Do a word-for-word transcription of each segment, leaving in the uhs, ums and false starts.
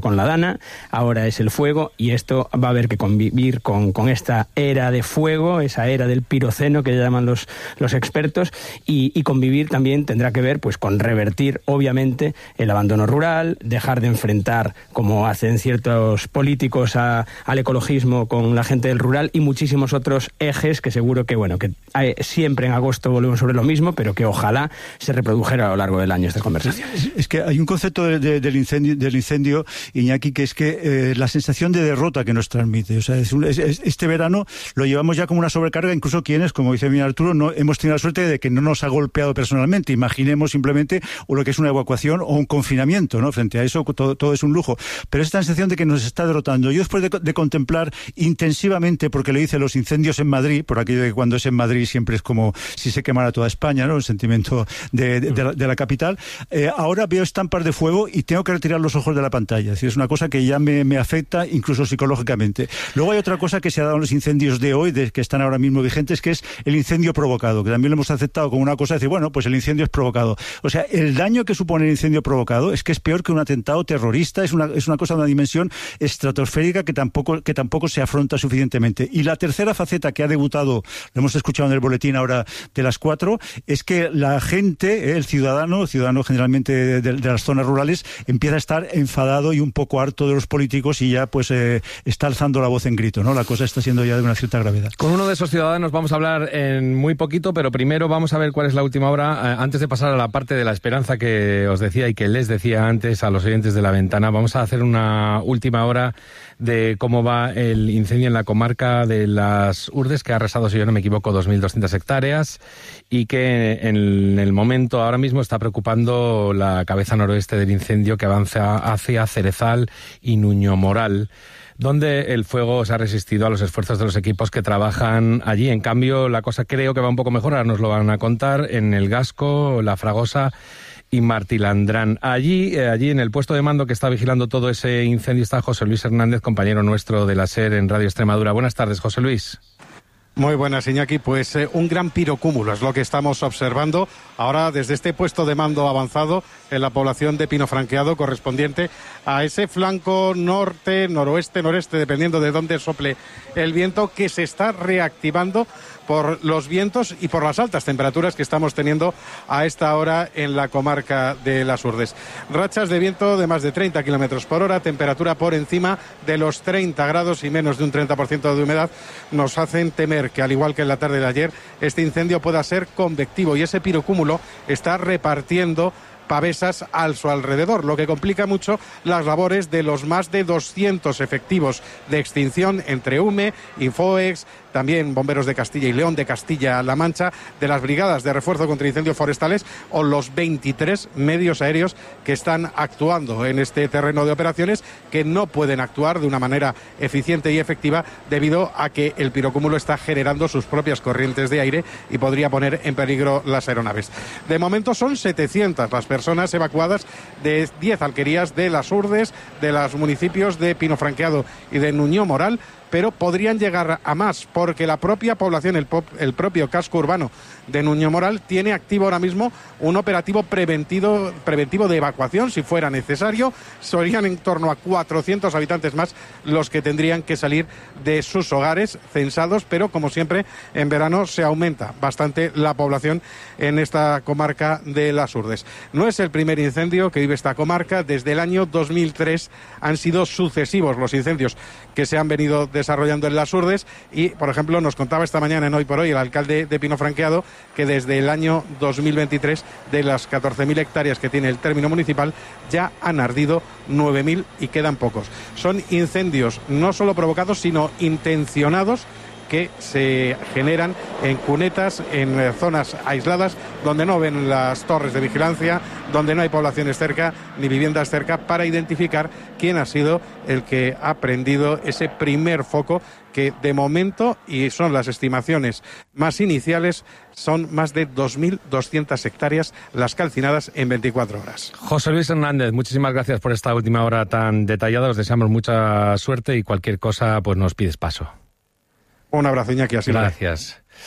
con la Dana, ahora es el fuego, y esto va a haber que convivir con, con esta era de fuego, esa era del piroceno que llaman los, los expertos, y, y convivir también tendrá que ver pues con revertir, obviamente, el abandono rural, dejar de enfrentar, como hacen ciertos políticos, a, al ecologismo con la gente del rural, y muchísimos otros ejes que seguro que, bueno, que hay, siempre en agosto volvemos sobre lo mismo, pero que ojalá se reprodujera a lo largo del año estas conversaciones. Es, es que hay un concepto de, de, del incendio, del incendio, Iñaki, que es que eh, la sensación de derrota que nos transmite. O sea, es un, es, es, este verano lo llevamos ya como una sobrecarga, incluso quienes, como dice bien Arturo, no hemos tenido la suerte de que no nos ha golpeado personalmente. Imaginemos simplemente o lo que es una evacuación o un confinamiento, ¿no? Frente a eso todo, todo es un lujo. Pero esta sensación de que nos está derrotando. Yo después de, de contemplar intensivamente, porque le hice los incendios en Madrid, por aquello de que cuando es en Madrid siempre es como si se quemara toda España, ¿no? El sentimiento de, de, de, la, de la capital. Eh, ahora veo estampas de fuego y tengo que retirar los ojos de la pantalla. Es decir, es una cosa que ya me, me afecta incluso psicológicamente. Luego hay otra cosa que se ha dado en los incendios de hoy, de, que están ahora mismo vigentes, que es el incendio provocado, que también lo hemos aceptado como una cosa de decir, bueno, pues el incendio es provocado. O sea, el daño que supone el incendio provocado es que es peor que un atentado terrorista, es una, es una cosa de una dimensión estratosférica que tampoco, que tampoco se afronta suficientemente. Y la tercera faceta que ha debutado, lo hemos escuchado en el boletín ahora de las cuatro, es que la gente, el ciudadano, el ciudadano generalmente de, de, de las zonas rurales, empieza a estar enfadado y un poco harto de los políticos y ya pues eh, está alzando la voz en grito, ¿no? La cosa está siendo ya de una cierta gravedad. Con uno de esos ciudadanos vamos a hablar en muy poquito, pero primero vamos a ver cuál es la última hora. Antes de pasar a la parte de la esperanza que os decía y que les decía antes a los oyentes de La Ventana, vamos a hacer una última hora de cómo va el incendio en la comarca de las Urdes, que ha arrasado, si yo no me equivoco, dos mil doscientas hectáreas y que en el momento ahora mismo está preocupando la cabeza noroeste del incendio, que avanza hacia Cerezal y Nuño Moral, donde el fuego se ha resistido a los esfuerzos de los equipos que trabajan allí. En cambio, la cosa creo que va un poco mejor, ahora nos lo van a contar, en el Gasco, La Fragosa y Martilandrán. Allí, eh, allí en el puesto de mando que está vigilando todo ese incendio está José Luis Hernández, compañero nuestro de la SER en Radio Extremadura. Buenas tardes, José Luis. Muy buenas, Iñaki. Pues eh, un gran pirocúmulo es lo que estamos observando ahora desde este puesto de mando avanzado en la población de Pino Franqueado, correspondiente a ese flanco norte, noroeste, noreste, dependiendo de dónde sople el viento, que se está reactivando por los vientos y por las altas temperaturas que estamos teniendo a esta hora en la comarca de las Urdes. Rachas de viento de más de treinta kilómetros por hora, temperatura por encima de los treinta grados y menos de un treinta por ciento de humedad, nos hacen temer que, al igual que en la tarde de ayer, este incendio pueda ser convectivo y ese pirocúmulo está repartiendo pavesas a su alrededor, lo que complica mucho las labores de los más de doscientos efectivos de extinción entre U M E, Infoex, también Bomberos de Castilla y León, de Castilla-La Mancha, de las brigadas de refuerzo contra incendios forestales o los veintitrés medios aéreos que están actuando en este terreno de operaciones, que no pueden actuar de una manera eficiente y efectiva debido a que el pirocúmulo está generando sus propias corrientes de aire y podría poner en peligro las aeronaves. De momento son setecientas las personas evacuadas de diez alquerías de las Urdes, de los municipios de Pino Franqueado y de Nuño Moral, pero podrían llegar a más, porque la propia población, el, pop, el propio casco urbano de Nuño Moral tiene activo ahora mismo un operativo preventivo, preventivo de evacuación, si fuera necesario. Serían en torno a cuatrocientos habitantes más los que tendrían que salir de sus hogares censados, pero como siempre en verano se aumenta bastante la población en esta comarca de las Urdes. No es el primer incendio que vive esta comarca. Desde el año dos mil tres han sido sucesivos los incendios que se han venido desarrollando en las Urdes y, por ejemplo, nos contaba esta mañana en Hoy por Hoy el alcalde de Pino Franqueado que desde el año dos mil veintitrés, de las catorce mil hectáreas que tiene el término municipal, ya han ardido nueve mil y quedan pocos. Son incendios no solo provocados, sino intencionados, que se generan en cunetas, en zonas aisladas, donde no ven las torres de vigilancia, donde no hay poblaciones cerca, ni viviendas cerca, para identificar quién ha sido el que ha prendido ese primer foco, que de momento, y son las estimaciones más iniciales, son más de dos mil doscientas hectáreas las calcinadas en veinticuatro horas. José Luis Hernández, muchísimas gracias por esta última hora tan detallada. Os deseamos mucha suerte y cualquier cosa pues nos pides paso. Un abrazo, Iñaki, así Gracias.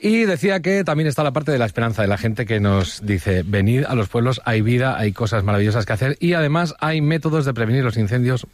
Y decía que también está la parte de la esperanza de la gente que nos dice, venid a los pueblos, hay vida, hay cosas maravillosas que hacer y además hay métodos de prevenir los incendios